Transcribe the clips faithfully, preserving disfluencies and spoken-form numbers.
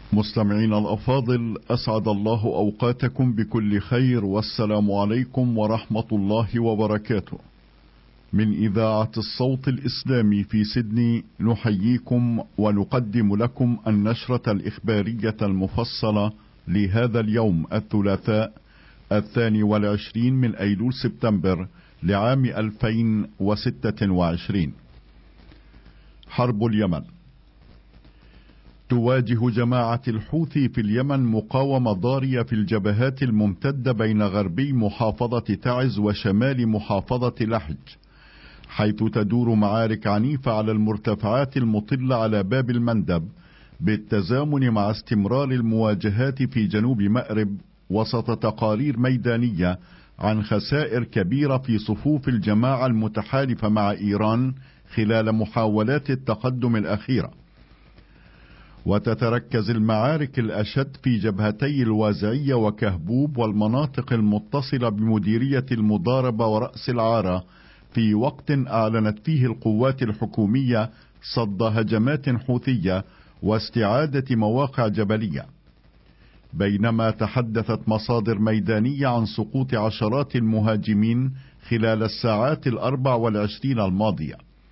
مستمعين الأفاضل، أسعد الله أوقاتكم بكل خير، والسلام عليكم ورحمة الله وبركاته. من إذاعة الصوت الإسلامي في سيدني نحييكم ونقدم لكم النشرة الإخبارية المفصلة لهذا اليوم الثلاثاء الثاني والعشرين من أيلول سبتمبر لعام ألفين وستة وعشرين. حرب اليمن. تواجه جماعة الحوثي في اليمن مقاومة ضارية في الجبهات الممتدة بين غربي محافظة تعز وشمال محافظة لحج، حيث تدور معارك عنيفة على المرتفعات المطلة على باب المندب، بالتزامن مع استمرار المواجهات في جنوب مأرب، وسط تقارير ميدانية عن خسائر كبيرة في صفوف الجماعة المتحالفة مع إيران خلال محاولات التقدم الأخيرة. وتتركز المعارك الأشد في جبهتي الوازعية وكهبوب والمناطق المتصلة بمديرية المضاربة ورأس العارة، في وقت أعلنت فيه القوات الحكومية صد هجمات حوثية واستعادة مواقع جبلية، بينما تحدثت مصادر ميدانية عن سقوط عشرات المهاجمين خلال الساعات الأربع والعشرين الماضية.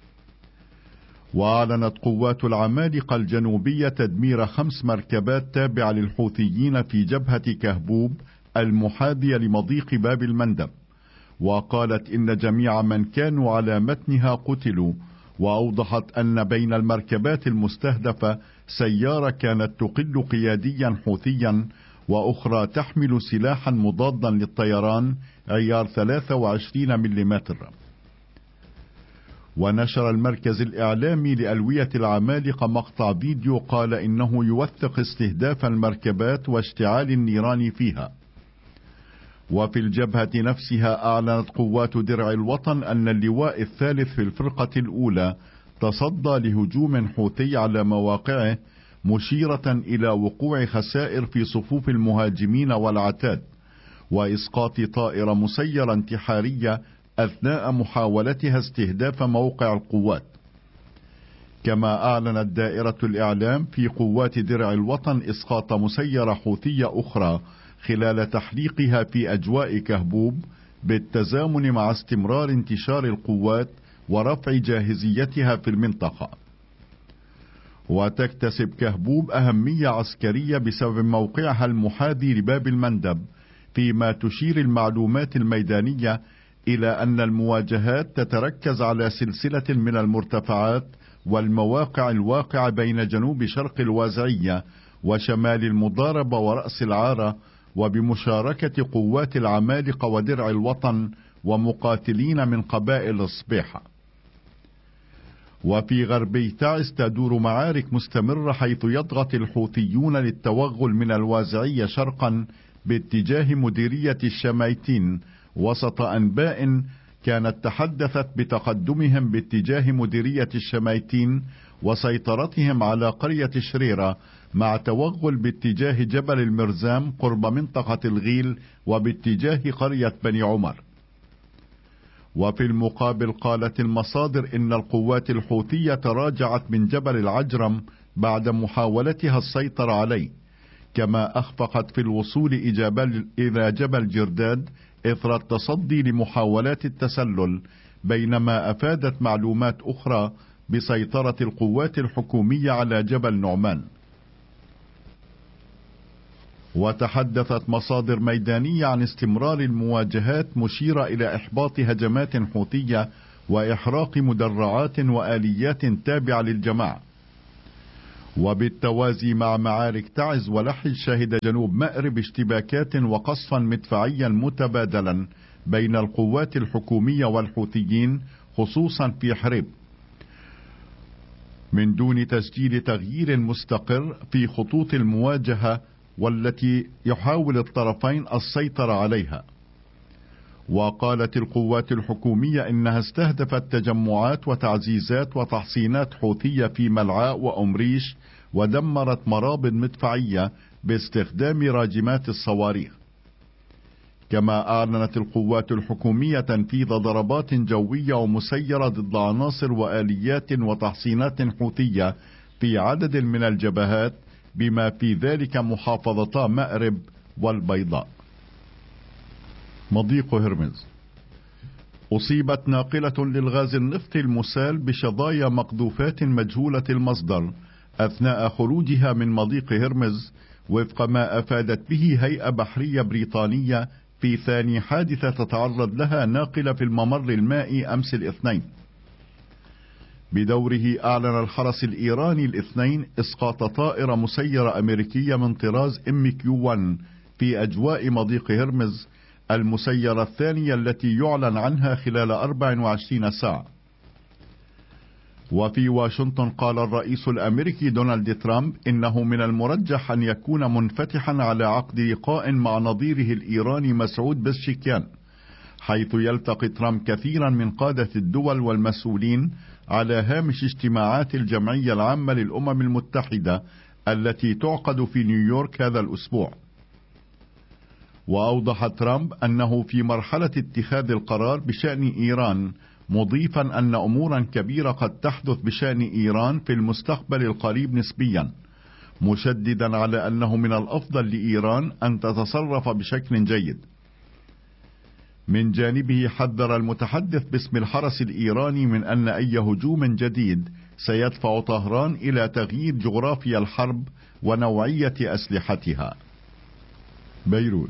وأعلنت قوات العمالقة الجنوبية تدمير خمس مركبات تابعة للحوثيين في جبهة كهبوب المحاذية لمضيق باب المندب، وقالت إن جميع من كانوا على متنها قتلوا، وأوضحت أن بين المركبات المستهدفة سيارة كانت تقل قياديا حوثيا، وأخرى تحمل سلاحا مضادا للطيران عيار ثلاثة وعشرين ملم. ونشر المركز الإعلامي لألوية العمالقة مقطع فيديو قال إنه يوثق استهداف المركبات واشتعال النيران فيها. وفي الجبهة نفسها أعلنت قوات درع الوطن أن اللواء الثالث في الفرقة الأولى تصدى لهجوم حوثي على مواقعه، مشيرة إلى وقوع خسائر في صفوف المهاجمين والعتاد، وإسقاط طائرة مسيرة انتحارية أثناء محاولتها استهداف موقع القوات. كما أعلنت دائرة الإعلام في قوات درع الوطن إسقاط مسيرة حوثية أخرى خلال تحليقها في أجواء كهبوب، بالتزامن مع استمرار انتشار القوات ورفع جاهزيتها في المنطقة. وتكتسب كهبوب أهمية عسكرية بسبب موقعها المحاذي لباب المندب، فيما تشير المعلومات الميدانية إلى أن المواجهات تتركز على سلسلة من المرتفعات والمواقع الواقعة بين جنوب شرق الوازعية وشمال المضاربة ورأس العارة، وبمشاركة قوات العمالقة ودرع الوطن ومقاتلين من قبائل الصبيحة. وفي غربي تعز تدور معارك مستمرة، حيث يضغط الحوثيون للتوغل من الوازعية شرقا باتجاه مديرية الشمايتين، وسط أنباء كانت تحدثت بتقدمهم باتجاه مديرية الشمايتين وسيطرتهم على قرية شريرة، مع توغل باتجاه جبل المرزام قرب منطقة الغيل وباتجاه قرية بني عمر. وفي المقابل قالت المصادر إن القوات الحوثية تراجعت من جبل العجرم بعد محاولتها السيطرة عليه، كما أخفقت في الوصول إلى جبل جرداد إثر التصدي لمحاولات التسلل، بينما أفادت معلومات أخرى بسيطرة القوات الحكومية على جبل نعمان. وتحدثت مصادر ميدانية عن استمرار المواجهات، مشيرة إلى إحباط هجمات حوثية وإحراق مدرعات وآليات تابعة للجماعة. وبالتوازي مع معارك تعز ولحج، شهد جنوب مأرب اشتباكات وقصفا مدفعيا متبادلا بين القوات الحكومية والحوثيين، خصوصا في حريب، من دون تسجيل تغيير مستقر في خطوط المواجهة والتي يحاول الطرفين السيطرة عليها. وقالت القوات الحكومية إنها استهدفت تجمعات وتعزيزات وتحصينات حوثية في ملعاء وأمريش، ودمرت مرابط مدفعية باستخدام راجمات الصواريخ. كما أعلنت القوات الحكومية تنفيذ ضربات جوية ومسيرة ضد عناصر وآليات وتحصينات حوثية في عدد من الجبهات، بما في ذلك محافظتا مأرب والبيضاء. مضيق هرمز. أصيبت ناقلة للغاز النفطي المسال بشظايا مقذوفات مجهولة المصدر أثناء خروجها من مضيق هرمز، وفق ما أفادت به هيئة بحرية بريطانية في ثاني حادثة تتعرض لها ناقلة في الممر المائي أمس الاثنين. بدوره أعلن الحرس الإيراني الاثنين إسقاط طائرة مسيرة أمريكية من طراز إم كيو واحد في أجواء مضيق هرمز، المسيرة الثانية التي يعلن عنها خلال أربع وعشرين ساعة. وفي واشنطن قال الرئيس الأمريكي دونالد ترامب إنه من المرجح أن يكون منفتحا على عقد لقاء مع نظيره الإيراني مسعود بزشكيان، حيث يلتقي ترامب كثيرا من قادة الدول والمسؤولين على هامش اجتماعات الجمعية العامة للأمم المتحدة التي تعقد في نيويورك هذا الأسبوع. وأوضح ترامب أنه في مرحلة اتخاذ القرار بشأن إيران، مضيفا أن أمورا كبيرة قد تحدث بشأن إيران في المستقبل القريب نسبيا، مشددا على أنه من الأفضل لإيران أن تتصرف بشكل جيد. من جانبه حذر المتحدث باسم الحرس الإيراني من أن أي هجوم جديد سيدفع طهران إلى تغيير جغرافيا الحرب ونوعية أسلحتها. بيروت.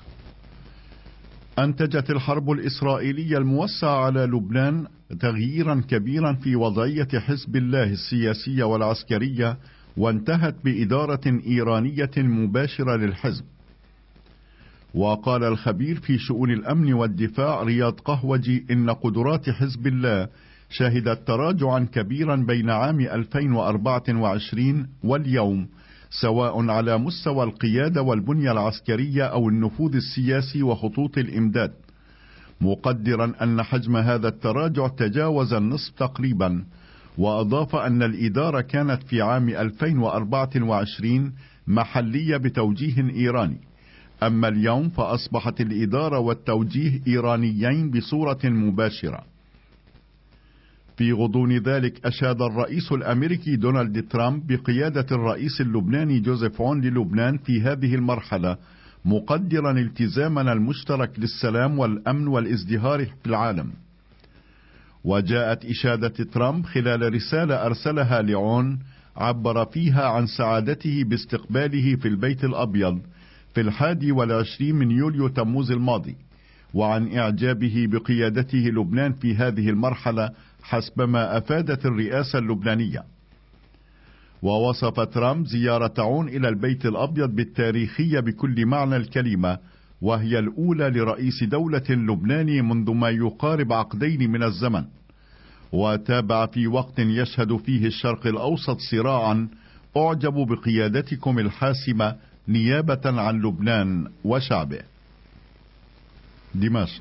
أنتجت الحرب الإسرائيلية الموسعة على لبنان تغييرا كبيرا في وضعية حزب الله السياسية والعسكرية، وانتهت بإدارة إيرانية مباشرة للحزب. وقال الخبير في شؤون الأمن والدفاع رياض قهوجي إن قدرات حزب الله شهدت تراجعا كبيرا بين عام ألفين وأربعة وعشرين واليوم، سواء على مستوى القيادة والبنية العسكرية أو النفوذ السياسي وخطوط الإمداد، مقدرا أن حجم هذا التراجع تجاوز النصف تقريبا. وأضاف أن الإدارة كانت في عام ألفين وأربعة وعشرين محلية بتوجيه إيراني، أما اليوم فأصبحت الإدارة والتوجيه إيرانيين بصورة مباشرة. في غضون ذلك أشاد الرئيس الأمريكي دونالد ترامب بقيادة الرئيس اللبناني جوزيف عون للبنان في هذه المرحلة، مقدرا التزامنا المشترك للسلام والأمن والازدهار في العالم. وجاءت إشادة ترامب خلال رسالة أرسلها لعون عبر فيها عن سعادته باستقباله في البيت الأبيض في الحادي والعشرين من يوليو تموز الماضي، وعن إعجابه بقيادته لبنان في هذه المرحلة حسب ما أفادت الرئاسة اللبنانية. ووصف ترامب زيارة عون إلى البيت الأبيض بالتاريخية بكل معنى الكلمة، وهي الأولى لرئيس دولة لبناني منذ ما يقارب عقدين من الزمن. وتابع في وقت يشهد فيه الشرق الأوسط صراعا: أعجب بقيادتكم الحاسمة نيابة عن لبنان وشعبه. دمشق.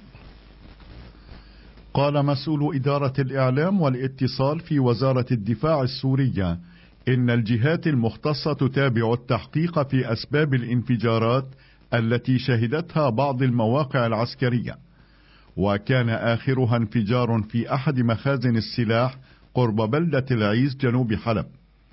قال مسؤول إدارة الإعلام والاتصال في وزارة الدفاع السورية إن الجهات المختصة تتابع التحقيق في أسباب الانفجارات التي شهدتها بعض المواقع العسكرية، وكان آخرها انفجار في أحد مخازن السلاح قرب بلدة العيس جنوب حلب.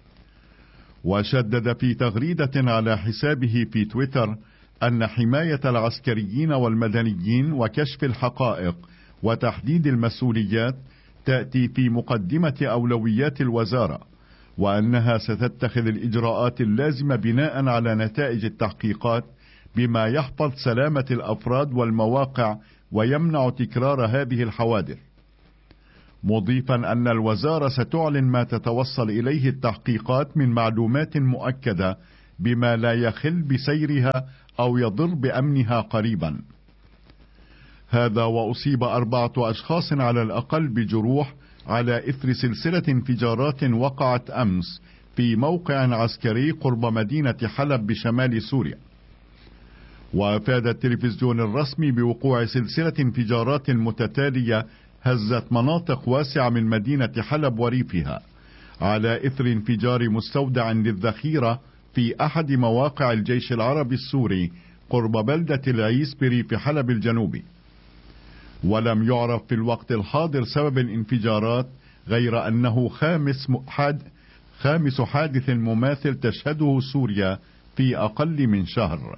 وشدد في تغريدة على حسابه في تويتر أن حماية العسكريين والمدنيين وكشف الحقائق وتحديد المسؤوليات تأتي في مقدمة أولويات الوزارة، وأنها ستتخذ الإجراءات اللازمة بناء على نتائج التحقيقات بما يحفظ سلامة الأفراد والمواقع ويمنع تكرار هذه الحوادث، مضيفا أن الوزارة ستعلن ما تتوصل إليه التحقيقات من معلومات مؤكدة بما لا يخل بسيرها أو يضر بأمنها قريبا. هذا وأصيب أربعة أشخاص على الأقل بجروح على إثر سلسلة انفجارات وقعت أمس في موقع عسكري قرب مدينة حلب بشمال سوريا. وأفاد التلفزيون الرسمي بوقوع سلسلة انفجارات متتالية هزت مناطق واسعة من مدينة حلب وريفها، على إثر انفجار مستودع للذخيرة في أحد مواقع الجيش العربي السوري قرب بلدة العيس بريف حلب الجنوبي. ولم يعرف في الوقت الحاضر سبب الانفجارات، غير أنه خامس حاد خامس حادث مماثل تشهده سوريا في أقل من شهر.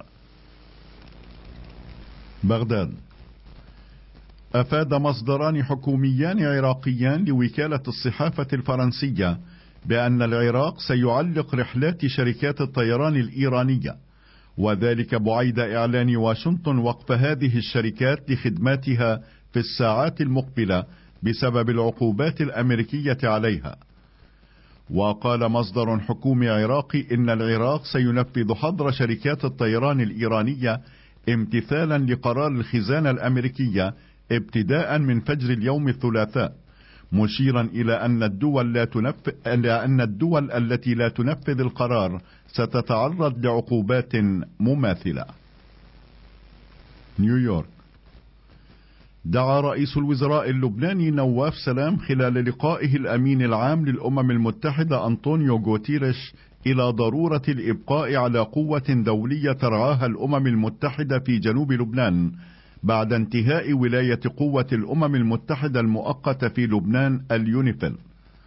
بغداد. أفاد مصدران حكوميان عراقيان لوكالة الصحافة الفرنسية بأن العراق سيعلق رحلات شركات الطيران الإيرانية، وذلك بعيد إعلان واشنطن وقف هذه الشركات لخدماتها في الساعات المقبلة بسبب العقوبات الأمريكية عليها. وقال مصدر حكومي عراقي إن العراق سينفذ حظر شركات الطيران الإيرانية امتثالا لقرار الخزانة الأمريكية ابتداء من فجر اليوم الثلاثاء، مشيرا إلى أن الدول لا تنفذ إلى أن الدول التي لا تنفذ القرار ستتعرض لعقوبات مماثلة. نيويورك. دعا رئيس الوزراء اللبناني نواف سلام خلال لقائه الأمين العام للأمم المتحدة أنطونيو غوتيريش إلى ضرورة الإبقاء على قوة دولية ترعاها الأمم المتحدة في جنوب لبنان بعد انتهاء ولاية قوة الأمم المتحدة المؤقتة في لبنان اليونيفيل.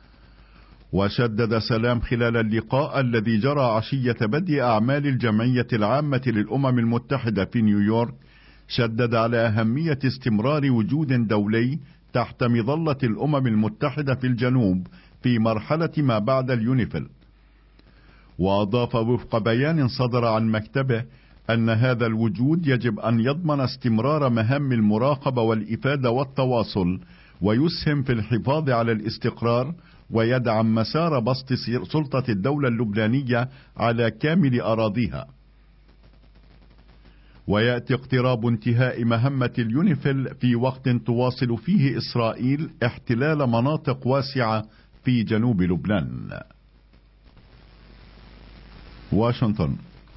وشدد سلام خلال اللقاء الذي جرى عشية بدء أعمال الجمعية العامة للأمم المتحدة في نيويورك، شدد على أهمية استمرار وجود دولي تحت مظلة الأمم المتحدة في الجنوب في مرحلة ما بعد اليونيفيل. وأضاف وفق بيان صدر عن مكتبه أن هذا الوجود يجب أن يضمن استمرار مهام المراقبة والإفادة والتواصل، ويسهم في الحفاظ على الاستقرار، ويدعم مسار بسط سلطة الدولة اللبنانية على كامل أراضيها. ويأتي اقتراب انتهاء مهمة اليونيفيل في وقت تواصل فيه إسرائيل احتلال مناطق واسعة في جنوب لبنان. واشنطن.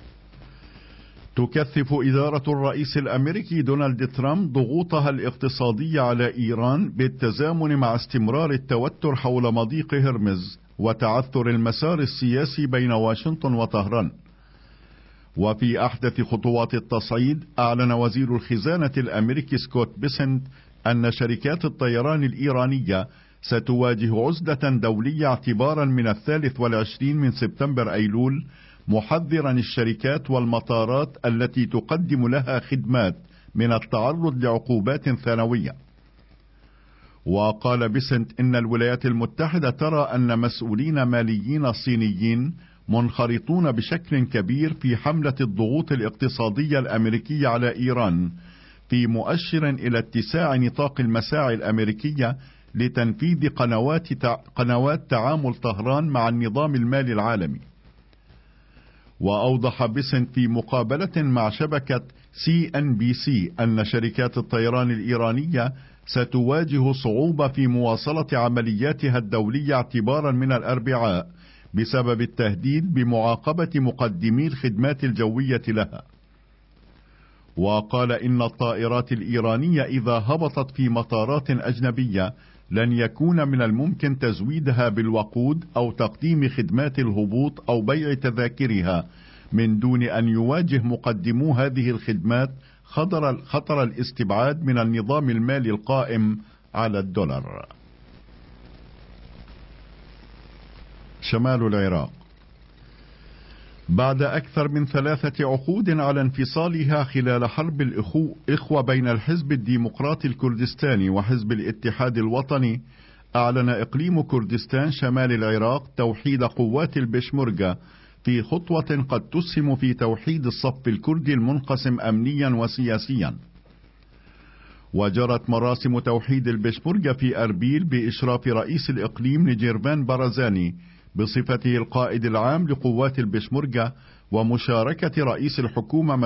تكثف إدارة الرئيس الأمريكي دونالد ترامب ضغوطها الاقتصادية على إيران بالتزامن مع استمرار التوتر حول مضيق هرمز وتعثر المسار السياسي بين واشنطن وطهران. وفي أحدث خطوات التصعيد، أعلن وزير الخزانة الأمريكي سكوت بيسنت أن شركات الطيران الإيرانية ستواجه عزلة دولية اعتبارا من الثالث والعشرين من سبتمبر أيلول، محذرا الشركات والمطارات التي تقدم لها خدمات من التعرض لعقوبات ثانوية. وقال بيسنت إن الولايات المتحدة ترى أن مسؤولين ماليين صينيين منخرطون بشكل كبير في حملة الضغوط الاقتصادية الأمريكية على إيران، في مؤشر إلى اتساع نطاق المساعي الأمريكية لتنفيذ قنوات تع... قنوات تعامل طهران مع النظام المالي العالمي. وأوضح بيسنت في مقابلة مع شبكة سي إن بي سي أن شركات الطيران الإيرانية ستواجه صعوبة في مواصلة عملياتها الدولية اعتبارا من الأربعاء بسبب التهديد بمعاقبة مقدمي الخدمات الجوية لها. وقال إن الطائرات الإيرانية إذا هبطت في مطارات أجنبية لن يكون من الممكن تزويدها بالوقود أو تقديم خدمات الهبوط أو بيع تذاكرها من دون أن يواجه مقدمو هذه الخدمات خطر, خطر الاستبعاد من النظام المالي القائم على الدولار. شمال العراق. بعد أكثر من ثلاثة عقود على انفصالها خلال حرب الإخوة بين الحزب الديمقراطي الكردستاني وحزب الاتحاد الوطني، أعلن إقليم كردستان شمال العراق توحيد قوات البشمركة في خطوة قد تسهم في توحيد الصف الكردي المنقسم أمنيا وسياسيا. وجرت مراسم توحيد البشمركة في أربيل بإشراف رئيس الإقليم نجيرفان برزاني بصفته القائد العام لقوات البشمركة، ومشاركة رئيس الحكومة